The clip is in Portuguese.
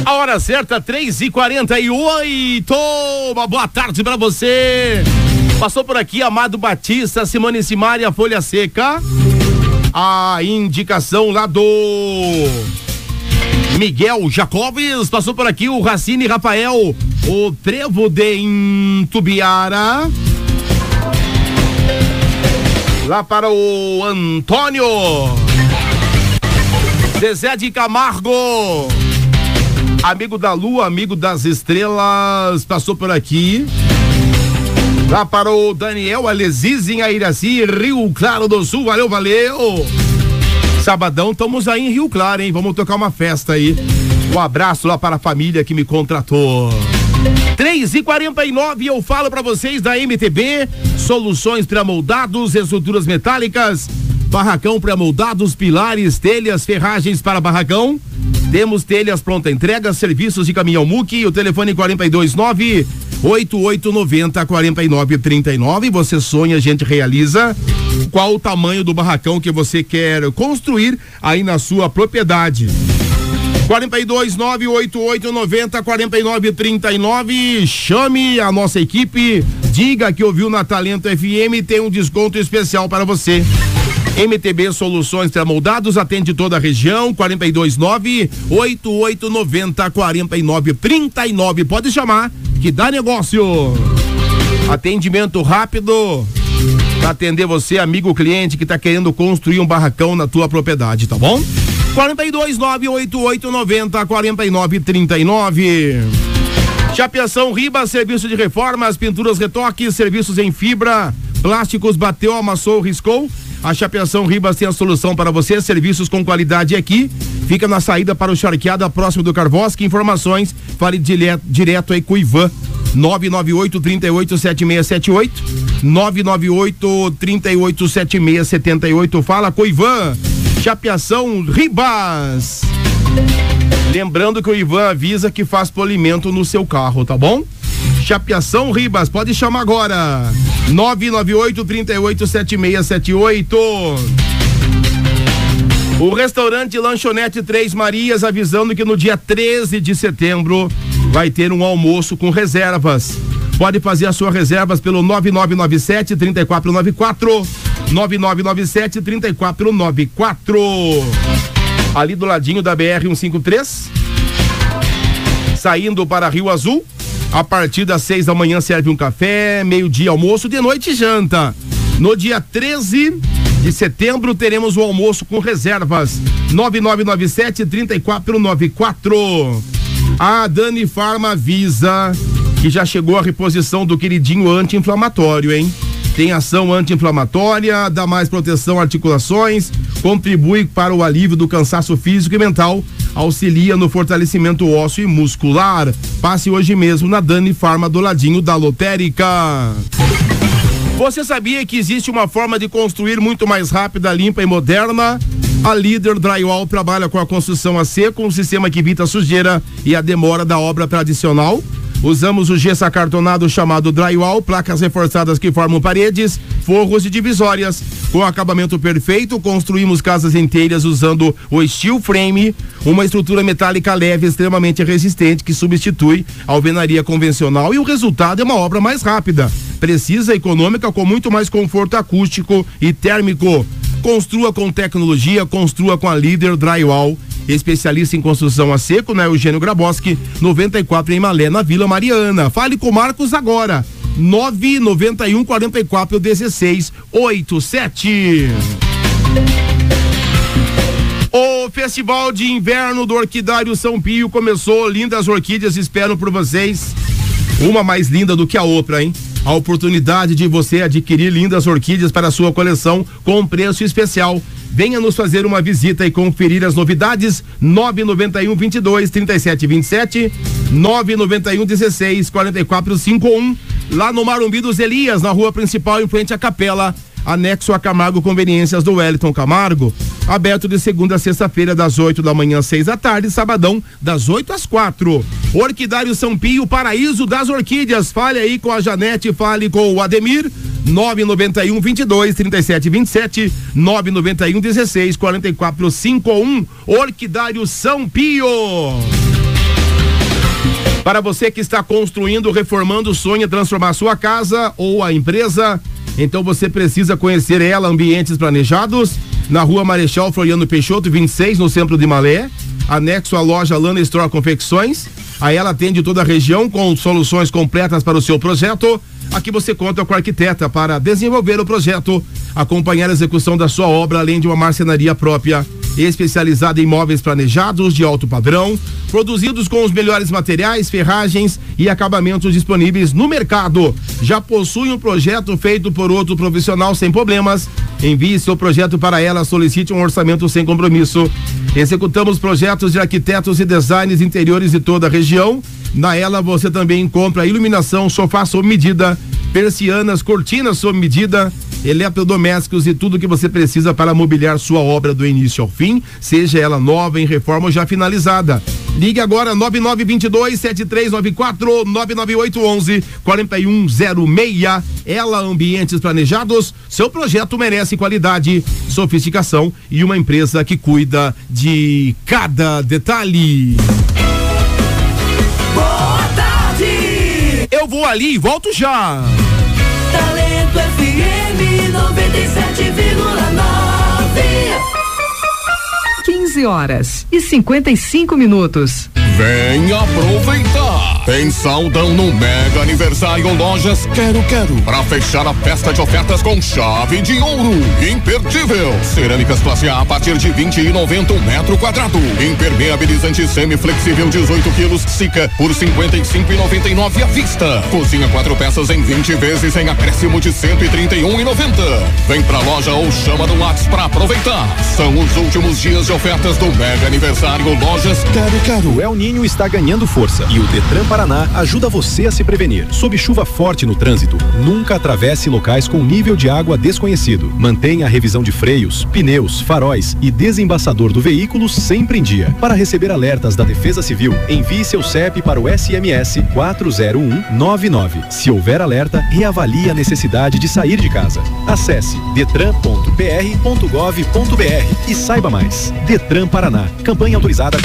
A hora certa, 3h48. Uma boa tarde pra você. Passou por aqui Amado Batista, Simone Simaria, Folha Seca. A indicação lá do Miguel Jacobes. Passou por aqui o Racine Rafael, o Trevo de Intubiara. Lá para o Antônio Zezé de Camargo, amigo da lua, amigo das estrelas, passou por aqui. Lá para o Daniel Aleziz em Airaci, Rio Claro do Sul, valeu, valeu. Sabadão, estamos aí em Rio Claro, hein? Vamos tocar uma festa aí. Um abraço lá para a família que me contratou. 3h49, eu falo para vocês da MTB, soluções pré-moldados, estruturas metálicas, barracão pré-moldados, pilares, telhas, ferragens para barracão. Temos telhas pronta entrega, serviços de caminhão MUC, o telefone 429-8890-4939. Você sonha, a gente realiza. Qual o tamanho do barracão que você quer construir aí na sua propriedade? 429-8890-4939. Chame a nossa equipe, diga que ouviu na Talento FM, tem um desconto especial para você. MTB Soluções Pré-moldados, atende toda a região, 429-8890-4939. Pode chamar, que dá negócio. Atendimento rápido para atender você, amigo cliente, que está querendo construir um barracão na tua propriedade, tá bom? 429-8890-4939. Chapeação Ribas, serviço de reformas, pinturas, retoques, serviços em fibra, plásticos, bateu, amassou, riscou. A Chapeação Ribas tem a solução para você, serviços com qualidade aqui. Fica na saída para o Charqueada, próximo do Carvosque. Informações, fale direto aí com o Ivan. 998-387678, 998-387678. Fala com o Ivan. Chapeação Ribas. Lembrando que o Ivan avisa que faz polimento no seu carro, tá bom? Chapeação Ribas, pode chamar agora. 998-387678. O restaurante Lanchonete Três Marias avisando que no dia 13 de setembro vai ter um almoço com reservas. Pode fazer as suas reservas pelo 9997-3494. 9997-3494. Ali do ladinho da BR-153, saindo para Rio Azul. A partir das 6 da manhã serve um café, meio-dia almoço, de noite janta. No dia 13 de setembro teremos o almoço com reservas. 9997-3494. A Dani Farma avisa que já chegou a reposição do queridinho anti-inflamatório, hein? Tem ação anti-inflamatória, dá mais proteção a articulações, contribui para o alívio do cansaço físico e mental, auxilia no fortalecimento ósseo e muscular. Passe hoje mesmo na Dani Farma do ladinho da lotérica. Você sabia que existe uma forma de construir muito mais rápida, limpa e moderna? A Líder Drywall trabalha com a construção a seco, um sistema que evita a sujeira e a demora da obra tradicional. Usamos o gesso acartonado chamado drywall, placas reforçadas que formam paredes, forros e divisórias. Com acabamento perfeito, construímos casas inteiras usando o steel frame, uma estrutura metálica leve extremamente resistente que substitui a alvenaria convencional, e o resultado é uma obra mais rápida, precisa, econômica, com muito mais conforto acústico e térmico. Construa com tecnologia, construa com a Líder Drywall. Especialista em construção a seco, né? Eugênio Graboski, 94 em Malé, na Vila Mariana. Fale com o Marcos agora. 991-44-1687. O Festival de Inverno do Orquidário São Pio começou. Lindas orquídeas esperam por vocês. Uma mais linda do que a outra, hein? A oportunidade de você adquirir lindas orquídeas para a sua coleção com preço especial. Venha nos fazer uma visita e conferir as novidades. 991-22-3727, 991-16-4451, lá no Marumbi dos Elias, na rua principal, em frente à capela, anexo a Camargo Conveniências do Wellington Camargo. Aberto de segunda a sexta-feira, das 8 da manhã às 6 da tarde, sabadão, das 8 às 4. Orquidário São Pio, paraíso das orquídeas. Fale aí com a Janete, fale com o Ademir. 991-22-3727, 991-16-4451. Orquidário São Pio. Para você que está construindo, reformando, sonha transformar sua casa ou a empresa, então você precisa conhecer ela, Ambientes Planejados, na Rua Marechal Floriano Peixoto, 26, no centro de Malé, anexo à loja Lana Store Confecções. Aí ela atende toda a região com soluções completas para o seu projeto. Aqui você conta com a arquiteta para desenvolver o projeto, acompanhar a execução da sua obra, além de uma marcenaria própria, especializada em móveis planejados de alto padrão, produzidos com os melhores materiais, ferragens e acabamentos disponíveis no mercado. Já possui um projeto feito por outro profissional sem problemas? Envie seu projeto para ela, solicite um orçamento sem compromisso. Executamos projetos de arquitetos e designs interiores de toda a região. Na Ela você também compra iluminação, sofá sob medida, persianas, cortinas sob medida, eletrodomésticos e tudo que você precisa para mobiliar sua obra do início ao fim, seja ela nova, em reforma ou já finalizada. Ligue agora 9922-7394, 99811-4106. Ela Ambientes Planejados. Seu projeto merece qualidade, sofisticação e uma empresa que cuida de cada detalhe. Boa tarde! Eu vou ali e volto já. Talento FM 97,9. 15h55. Vem aproveitar! Tem saldão no Mega Aniversário Lojas Quero Quero, para fechar a festa de ofertas com chave de ouro. Imperdível! Cerâmicas classe A partir de 20,90 um metro quadrado. Impermeabilizante semiflexível 18 quilos Sica por 55,99 à vista. Cozinha 4 peças em 20 vezes em acréscimo de 131,90. Vem pra loja ou chama no WhatsApp para aproveitar. São os últimos dias de ofertas do Mega Aniversário Lojas Quero Quero. O El Ninho está ganhando força e o Detran Paraná ajuda você a se prevenir. Sob chuva forte no trânsito, nunca atravesse locais com nível de água desconhecido. Mantenha a revisão de freios, pneus, faróis e desembaçador do veículo sempre em dia. Para receber alertas da Defesa Civil, envie seu CEP para o SMS 40199. Se houver alerta, reavalie a necessidade de sair de casa. Acesse detran.pr.gov.br e saiba mais. Detran Paraná, campanha autorizada